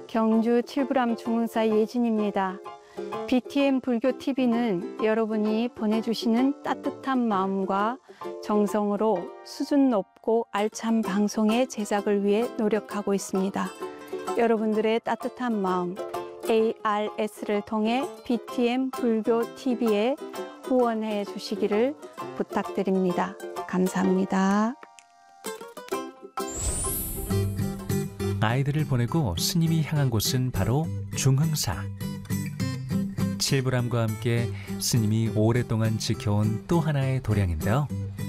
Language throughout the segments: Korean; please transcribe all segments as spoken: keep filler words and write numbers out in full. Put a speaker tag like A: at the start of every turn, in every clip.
A: 경주 칠부람 중흥사 예진입니다. 비티엠 불교티비는 여러분이 보내주시는 따뜻한 마음과 정성으로 수준 높고 알찬 방송의 제작을 위해 노력하고 있습니다. 여러분들의 따뜻한 마음, 에이알에스를 통해 비티엠 불교티비에 후원해 주시기를 부탁드립니다. 감사합니다.
B: 아이들을 보내고 스님이 향한 곳은 바로 중흥사. 칠부람과 함께 스님이 오랫동안 지켜온 또 하나의 도량인데요.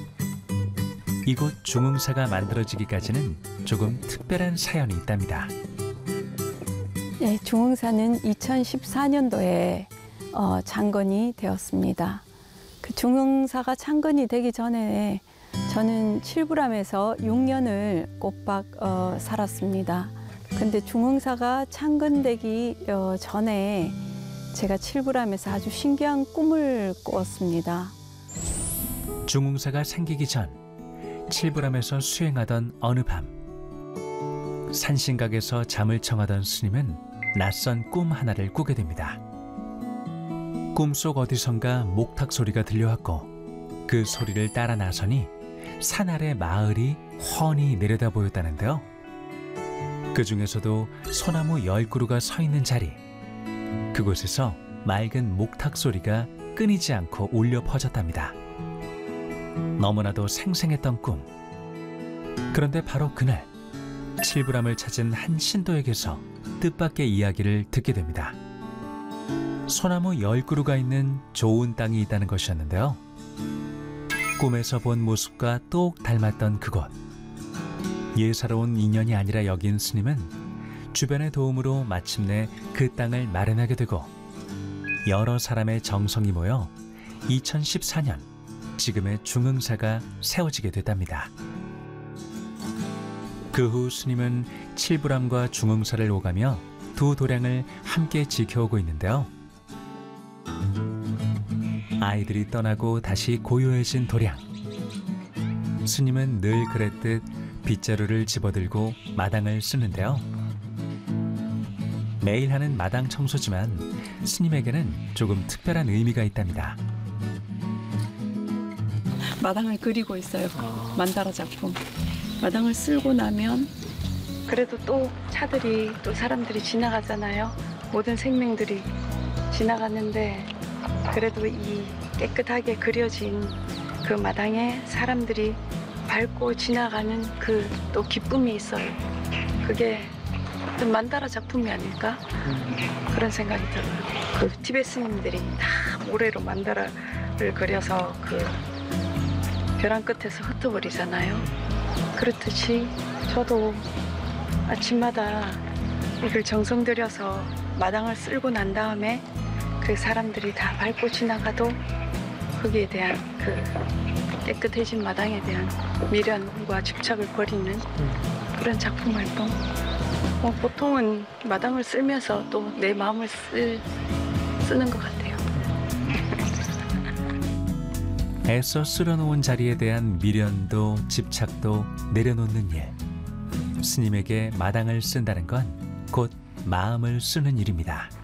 B: 이곳 중흥사가 만들어지기까지는 조금 특별한 사연이 있답니다.
A: 네, 중흥사는 이천십사 년도에 어, 창건이 되었습니다. 그 중흥사가 창건이 되기 전에 저는 칠부람에서 육 년을 꼬박 어, 살았습니다. 근데 중흥사가 창건되기 어, 전에 제가 칠부람에서 아주 신기한 꿈을 꿨습니다.
B: 중흥사가 생기기 전 칠부람에서 수행하던 어느 밤, 산신각에서 잠을 청하던 스님은 낯선 꿈 하나를 꾸게 됩니다. 꿈속 어디선가 목탁 소리가 들려왔고 그 소리를 따라 나서니 산 아래 마을이 훤히 내려다 보였다는데요. 그 중에서도 소나무 열 그루가 서 있는 자리, 그곳에서 맑은 목탁 소리가 끊이지 않고 울려 퍼졌답니다. 너무나도 생생했던 꿈. 그런데 바로 그날 칠부람을 찾은 한 신도에게서 뜻밖의 이야기를 듣게 됩니다. 소나무 열 그루가 있는 좋은 땅이 있다는 것이었는데요. 꿈에서 본 모습과 똑 닮았던 그곳. 예사로운 인연이 아니라 여긴 스님은 주변의 도움으로 마침내 그 땅을 마련하게 되고 여러 사람의 정성이 모여 이천십사 년 지금의 중흥사가 세워지게 됐답니다. 그 후 스님은 칠부람과 중흥사를 오가며 두 도량을 함께 지켜오고 있는데요. 아이들이 떠나고 다시 고요해진 도량. 스님은 늘 그랬듯 빗자루를 집어들고 마당을 쓰는데요. 매일 하는 마당 청소지만 스님에게는 조금 특별한 의미가 있답니다.
A: 마당을 그리고 있어요. 만다라 작품. 마당을 쓸고 나면 그래도 또 차들이 또 사람들이 지나가잖아요. 모든 생명들이 지나가는데 그래도 이 깨끗하게 그려진 그 마당에 사람들이 밟고 지나가는 그 또 기쁨이 있어요. 그게 어떤 만다라 작품이 아닐까? 그런 생각이 들어요. 그 티베트 스님들이 다 모래로 만다라를 그려서 그 벼랑 끝에서 흩어버리잖아요. 그렇듯이 저도 아침마다 이걸 정성 들여서 마당을 쓸고 난 다음에 그 사람들이 다 밟고 지나가도 거기에 대한 그 깨끗해진 마당에 대한 미련과 집착을 버리는 그런 작품 활동. 뭐 보통은 마당을 쓸면서 또 내 마음을 쓸, 쓰는 것 같아요.
B: 애써 쓸어놓은 자리에 대한 미련도 집착도 내려놓는 일. 스님에게 마당을 쓴다는 건 곧 마음을 쓰는 일입니다.